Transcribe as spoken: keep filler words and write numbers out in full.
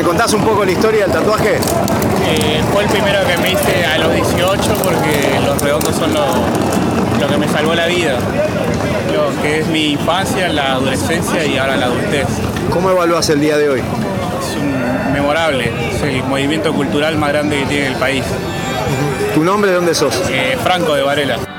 contás un poco la historia del tatuaje? Eh, fue el primero que me hice a los dieciocho porque los redondos son lo, lo que me salvó la vida. Lo que es mi infancia, la adolescencia y ahora la adultez. ¿Cómo evaluás el día de hoy? Es un memorable, es el movimiento cultural más grande que tiene el país. ¿Tu nombre de dónde sos? Eh, Franco de Varela.